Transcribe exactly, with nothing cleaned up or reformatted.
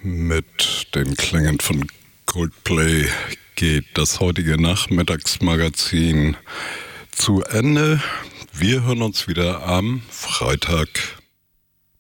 Mit den Klängen von Coldplay geht das heutige Nachmittagsmagazin zu Ende. Wir hören uns wieder am Freitag